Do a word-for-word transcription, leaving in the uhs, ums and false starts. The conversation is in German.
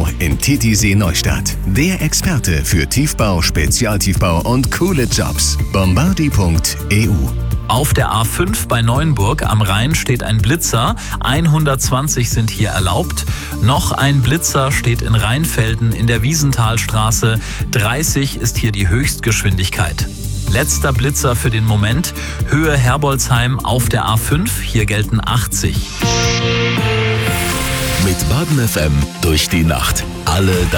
in Titisee Neustadt. Der Experte für Tiefbau, Spezialtiefbau und coole Jobs. bombardi punkt e u. Auf der A fünf bei Neuenburg am Rhein steht ein Blitzer. hundertzwanzig sind hier erlaubt. Noch ein Blitzer steht in Rheinfelden in der Wiesenthalstraße. dreißig ist hier die Höchstgeschwindigkeit. Letzter Blitzer für den Moment. Höhe Herbolzheim auf der A fünf. Hier gelten achtzig. Mit Baden F M durch die Nacht. Alle deine